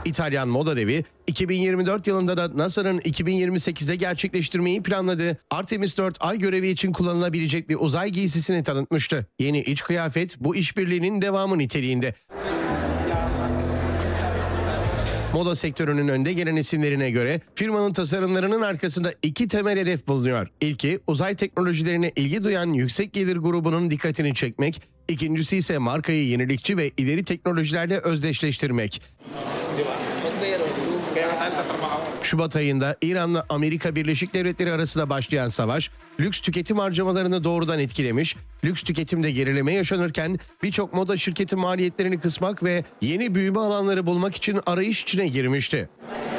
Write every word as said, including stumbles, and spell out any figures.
İtalyan moda devi iki bin yirmi dört yılında da NASA'nın iki bin yirmi sekizde gerçekleştirmeyi planladığı Artemis dört ay görevi için kullanılabilecek bir uzay giysisini tanıtmıştı. Yeni iç kıyafet bu işbirliğinin devamı niteliğinde. Moda sektörünün önde gelen isimlerine göre firmanın tasarımlarının arkasında iki temel hedef bulunuyor. İlki uzay teknolojilerine ilgi duyan yüksek gelir grubunun dikkatini çekmek, ikincisi ise markayı yenilikçi ve ileri teknolojilerle özdeşleştirmek. Şubat ayında İran'la Amerika Birleşik Devletleri arasında başlayan savaş, lüks tüketim harcamalarını doğrudan etkilemiş, lüks tüketimde gerileme yaşanırken birçok moda şirketi maliyetlerini kısmak ve yeni büyüme alanları bulmak için arayış içine girmişti.